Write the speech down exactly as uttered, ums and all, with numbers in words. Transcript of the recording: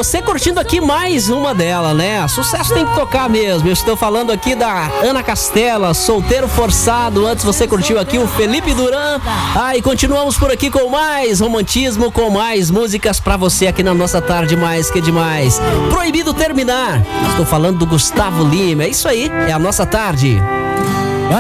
você curtindo aqui mais uma dela, né? Sucesso tem que tocar mesmo. Eu estou falando aqui da Ana Castela, Solteiro Forçado. Antes você curtiu aqui o Felipe Duran. Ah, e continuamos por aqui com mais romantismo, com mais músicas pra você aqui na nossa tarde mais que demais. Proibido Terminar. Estou falando do Gustavo Lima. É isso aí, é a nossa tarde.